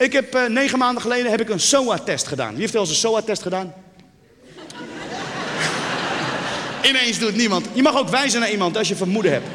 Ik heb 9 maanden geleden een SOA-test gedaan. Wie heeft wel eens een SOA-test gedaan? Ineens doet niemand. Je mag ook wijzen naar iemand als je vermoeden hebt.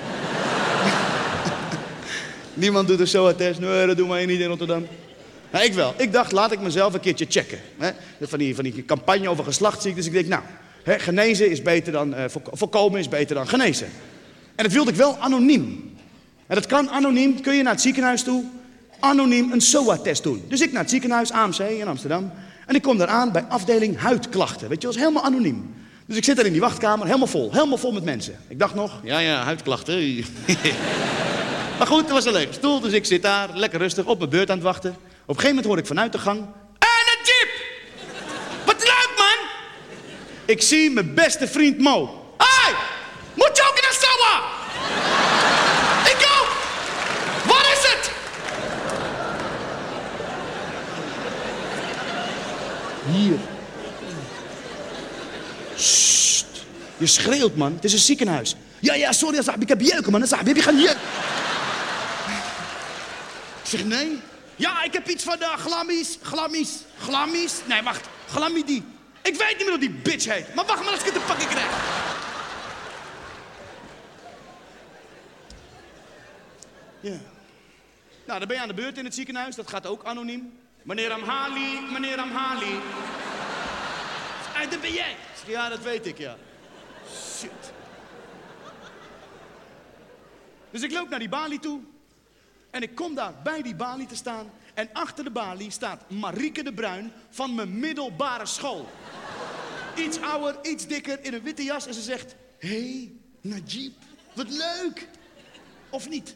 Niemand doet een SOA-test. Nee, dat doen wij niet in Rotterdam. Nou, ik wel. Ik dacht, laat ik mezelf een keertje checken. Hè? Van die campagne over geslachtsziektes. Ik denk, nou, genezen is beter dan... voorkomen is beter dan genezen. En dat wilde ik wel anoniem. En dat kan anoniem. Kun je naar het ziekenhuis toe... anoniem een SOA-test doen. Dus ik naar het ziekenhuis, AMC in Amsterdam. En ik kom daar aan bij afdeling huidklachten. Weet je, dat is helemaal anoniem. Dus ik zit daar in die wachtkamer, helemaal vol met mensen. Ik dacht nog, ja, huidklachten. Maar goed, dat was een leuke stoel. Dus ik zit daar, lekker rustig, op mijn beurt aan het wachten. Op een gegeven moment hoor ik vanuit de gang... En een jeep! Wat leuk, man! Ik zie mijn beste vriend Mo. Hey! Moet je ook naar SOA? Ik ook! Wat is het? Hier. Sst. Je schreeuwt, man. Het is een ziekenhuis. Ja, sorry, ik heb jeuken, man. Heb je geen jeuk? Ik zeg, nee. Ja, ik heb iets van de glammies. Nee, wacht. Glamidie. Ik weet niet meer hoe die bitch heet. Maar wacht maar als ik het te pakken krijg. Ja. Nou, dan ben je aan de beurt in het ziekenhuis. Dat gaat ook anoniem. Meneer Amhali. Dat ben jij. Ik zeg, ja, dat weet ik, ja. Shit. Dus ik loop naar die balie toe. En ik kom daar bij die balie te staan. En achter de balie staat Marieke de Bruin van mijn middelbare school. Iets ouder, iets dikker, in een witte jas. En ze zegt, hey, Najib, wat leuk. Of niet?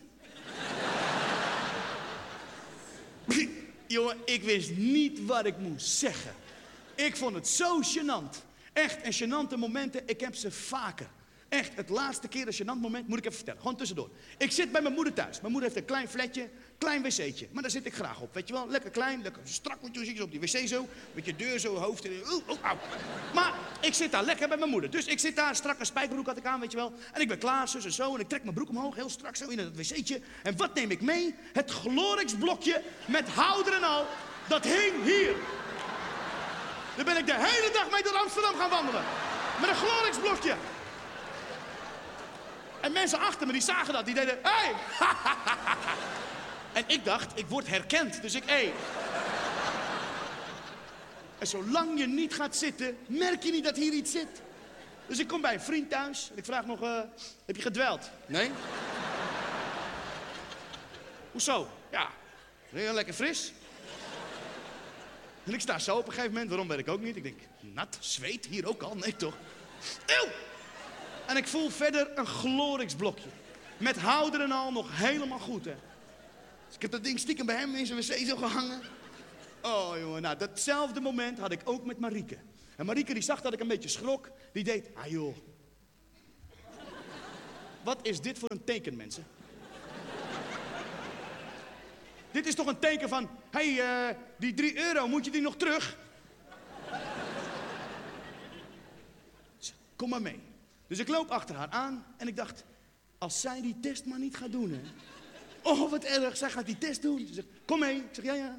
Jongen, ik wist niet wat ik moest zeggen. Ik vond het zo gênant. Echt, en gênante momenten, ik heb ze vaker. Echt, het laatste keer een gênant moment, moet ik even vertellen. Gewoon tussendoor. Ik zit bij mijn moeder thuis. Mijn moeder heeft een klein flatje, klein wc'tje. Maar daar zit ik graag op, weet je wel. Lekker klein, lekker strak, moet je zien, op die wc zo. Met je deur zo, hoofd. Au. Maar ik zit daar lekker bij mijn moeder. Dus ik zit daar, strakke spijkerbroek had ik aan, weet je wel. En ik ben klaar, zus en zo. En ik trek mijn broek omhoog, heel strak zo in het wc'tje. En wat neem ik mee? Het Glorix-blokje met houder en al. Dat hing hier. Daar ben ik de hele dag mee door Amsterdam gaan wandelen. Met een Glorix-blokje. En mensen achter me, die zagen dat. Die deden, hey! En ik dacht, ik word herkend. Dus ik, hey. En zolang je niet gaat zitten, merk je niet dat hier iets zit. Dus ik kom bij een vriend thuis. En ik vraag nog, heb je gedweld? Nee. Hoezo? Ja, heel lekker fris. En ik sta zo op een gegeven moment, waarom weet ik ook niet. Ik denk, nat, zweet, hier ook al? Nee toch? Eeuw! En ik voel verder een Glorix-blokje. Met houder en al nog helemaal goed, hè. Dus ik heb dat ding stiekem bij hem in zijn wc zo gehangen. Oh, jongen, nou, datzelfde moment had ik ook met Marieke. En Marieke, die zag dat ik een beetje schrok. Die deed, ah joh. Wat is dit voor een teken, mensen? Dit is toch een teken van, hey, die 3 euro, moet je die nog terug? Kom maar mee. Dus ik loop achter haar aan en ik dacht, als zij die test maar niet gaat doen, hè. Oh, wat erg, zij gaat die test doen. Ze zegt, kom mee. Ik zeg, ja.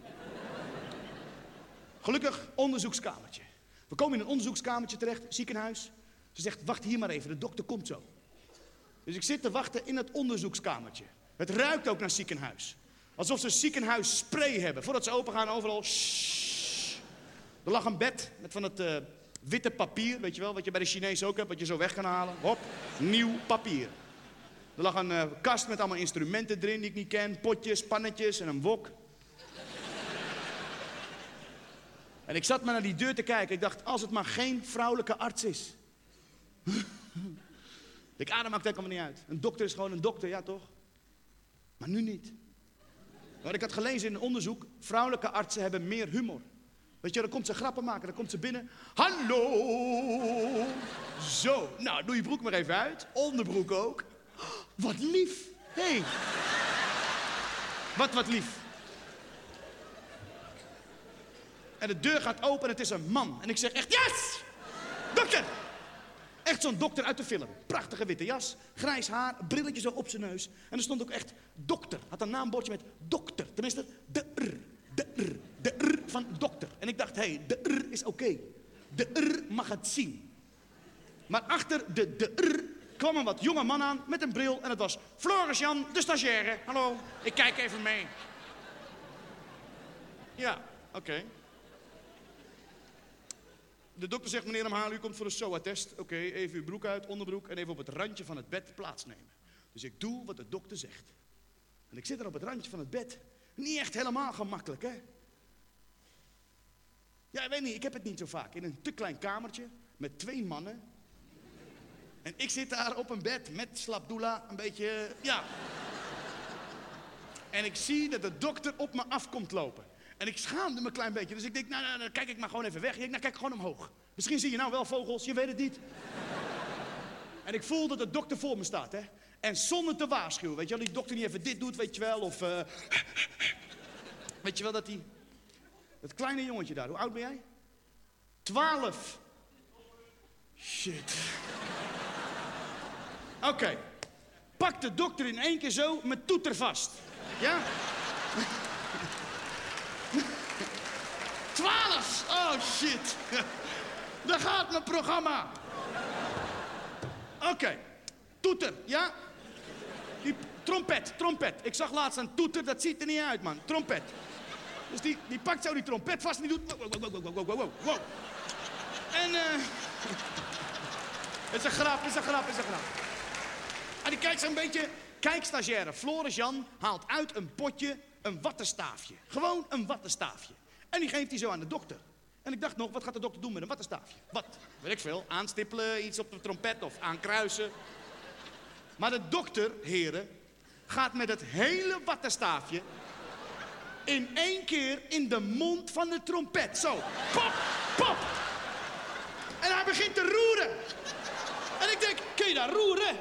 Gelukkig, onderzoekskamertje. We komen in een onderzoekskamertje terecht, ziekenhuis. Ze zegt, wacht hier maar even, de dokter komt zo. Dus ik zit te wachten in het onderzoekskamertje. Het ruikt ook naar ziekenhuis. Alsof ze ziekenhuisspray hebben. Voordat ze open gaan, overal. Shhh. Er lag een bed met van het witte papier, weet je wel, wat je bij de Chinezen ook hebt, wat je zo weg kan halen. Hop, nieuw papier. Er lag een kast met allemaal instrumenten erin die ik niet ken. Potjes, pannetjes en een wok. En ik zat maar naar die deur te kijken. Ik dacht, als het maar geen vrouwelijke arts is. Ik adem maakt ook allemaal niet uit. Een dokter is gewoon een dokter, ja toch? Maar nu niet. Maar ik had gelezen in een onderzoek, vrouwelijke artsen hebben meer humor. Weet je, dan komt ze grappen maken, dan komt ze binnen. Hallo! Zo, nou, doe je broek maar even uit. Onderbroek ook. Wat lief. Hé. Hey. Wat lief. En de deur gaat open en het is een man. En ik zeg echt, yes! Dokter! Echt zo'n dokter uit de film. Prachtige witte jas, grijs haar, brilletje zo op zijn neus. En er stond ook echt dokter. Had een naambordje met dokter. Tenminste, de R. van dokter. En ik dacht, hé, de R is oké. De R mag het zien. Maar achter de R kwam een wat jonge man aan met een bril. En het was Floris Jan, de stagiaire. Hallo, ik kijk even mee. Ja, oké. De dokter zegt, meneer Amhalen, u komt voor een SOA-test. Oké, even uw broek uit, onderbroek en even op het randje van het bed plaatsnemen. Dus ik doe wat de dokter zegt. En ik zit er op het randje van het bed. Niet echt helemaal gemakkelijk, hè? Ja, ik weet niet, ik heb het niet zo vaak. In een te klein kamertje met 2 mannen. En ik zit daar op een bed met slapdoula, een beetje, ja. En ik zie dat de dokter op me af komt lopen. En ik schaamde me een klein beetje. Dus ik denk, nou, dan kijk ik maar gewoon even weg. Ik denk, nou, kijk gewoon omhoog. Misschien zie je nou wel vogels, je weet het niet. En ik voel dat de dokter voor me staat, hè. En zonder te waarschuwen, weet je wel. Die dokter niet even dit doet, weet je wel. Of, weet je wel, dat die... Dat kleine jongetje daar, hoe oud ben jij? 12. Shit. Oké. Pak de dokter in één keer zo mijn toeter vast. Ja? 12! Oh, shit. Daar gaat mijn programma. Oké. Toeter, ja? Die trompet. Ik zag laatst een toeter, dat ziet er niet uit, man. Trompet. Dus die pakt zo die trompet vast en die doet... Wow. En het is een grap. En die kijkt zo'n beetje... Kijk, stagiaire, Floris Jan haalt uit een potje een wattenstaafje. Gewoon een wattenstaafje. En die geeft hij zo aan de dokter. En ik dacht nog, wat gaat de dokter doen met een wattenstaafje? Wat? Weet ik veel. Aanstippelen, iets op de trompet of aankruisen. Maar de dokter, heren, gaat met het hele wattenstaafje... in één keer in de mond van de trompet. Zo. Pop. En hij begint te roeren. En ik denk, kun je daar roeren?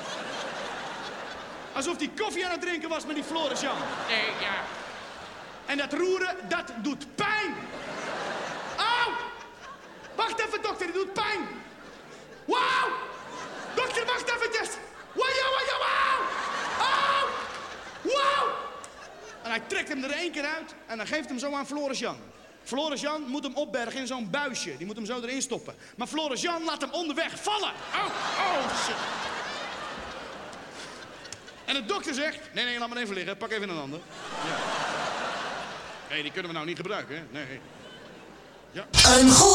Alsof hij koffie aan het drinken was met die Floris Jan. Nee, ja. En dat roeren, dat doet pijn. Au! Wacht even, dokter, dit doet pijn. Wauw! Dokter, wacht even. Wauw! Au! Wauw! En hij trekt hem er 1 keer uit en dan geeft hem zo aan Floris Jan. Floris Jan moet hem opbergen in zo'n buisje. Die moet hem zo erin stoppen. Maar Floris Jan laat hem onderweg vallen. Oh, shit. En de dokter zegt... Nee, laat maar even liggen. Pak even een ander. Ja. Nee, die kunnen we nou niet gebruiken, hè? Nee. Ja.